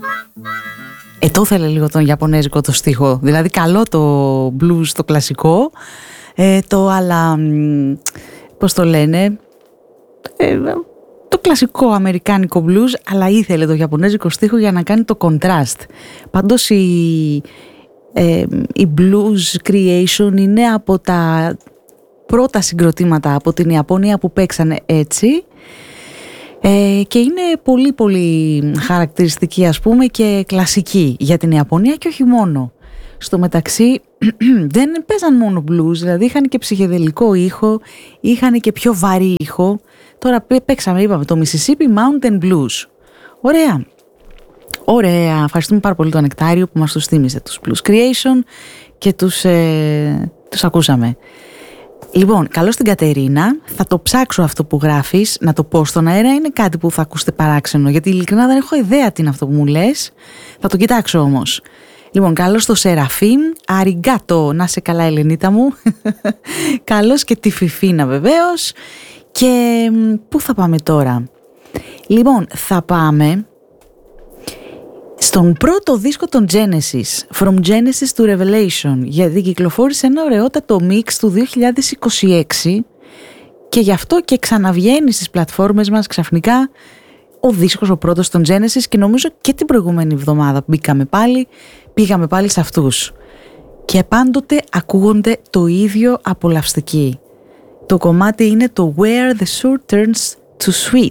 Το ήθελε λίγο τον Ιαπωνέζικο το στίχο. Δηλαδή καλό το blues το κλασικό, το αλλά πώς το λένε, το κλασικό αμερικάνικο blues, αλλά ήθελε το Ιαπωνέζικο στίχο για να κάνει το contrast. Πάντως η blues creation είναι από τα πρώτα συγκροτήματα από την Ιαπωνία που παίξανε έτσι. Και είναι πολύ πολύ χαρακτηριστική, ας πούμε, και κλασική για την Ιαπωνία και όχι μόνο. Στο μεταξύ δεν παίζαν μόνο blues, δηλαδή είχαν και ψυχεδελικό ήχο, είχαν και πιο βαρύ ήχο. Τώρα παίξαμε, είπαμε, το Mississippi Mountain Blues. Ωραία. Ωραία. Ευχαριστούμε πάρα πολύ τον Νεκτάριο που μας τους θύμισε τους Blues Creation και τους ακούσαμε. Λοιπόν, καλώς την Κατερίνα, θα το ψάξω αυτό που γράφεις, να το πω στον αέρα, είναι κάτι που θα ακούσετε παράξενο, γιατί ειλικρινά δεν έχω ιδέα τι είναι αυτό που μου λες, θα το κοιτάξω όμως. Λοιπόν, καλώς το Σεραφείμ, αριγκάτο, να σε καλά Ελενίτα μου, καλώς και τη Φιφίνα βεβαίως, και πού θα πάμε τώρα? Λοιπόν, θα πάμε στον πρώτο δίσκο των Genesis, From Genesis to Revelation, γιατί κυκλοφόρησε ένα ωραιότατο μίξ του 2026 και γι' αυτό και ξαναβγαίνει στις πλατφόρμες μας ξαφνικά ο δίσκος ο πρώτος των Genesis και νομίζω και την προηγούμενη εβδομάδα πήγαμε πάλι σε αυτούς. Και πάντοτε ακούγονται το ίδιο απολαυστικοί. Το κομμάτι είναι το Where the Sour Turns to Sweet.